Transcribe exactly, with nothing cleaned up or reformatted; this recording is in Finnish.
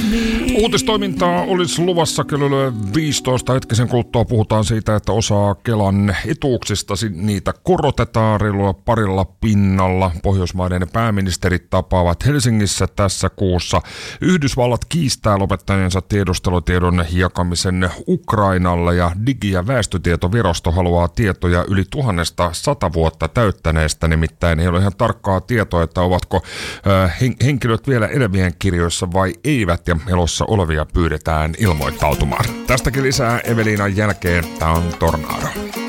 Niin. Uutistoimintaa olisi luvassa kello viisitoista. Hetkisen kuluttua puhutaan siitä, että osa Kelan etuuksista niitä korotetaan reilulla parilla pinnalla. Pohjoismaiden pääministerit tapaavat Helsingissä tässä kuussa. Yhdysvallat kiistää lopettajansa tiedustelutiedon jakamisen Ukrainalle ja Digi- ja väestötietovirasto haluaa tietoja yli tuhannesta sata vuotta täyttäneestä. Nimittäin ei ole ihan tarkkaa tietoa, että ovatko äh, henkilöt vielä elävien kirjoissa vai eivät, ja elossa olevia pyydetään ilmoittautumaan. Tästäkin lisää Eveliinan jälkeen. Tämä on Tornado.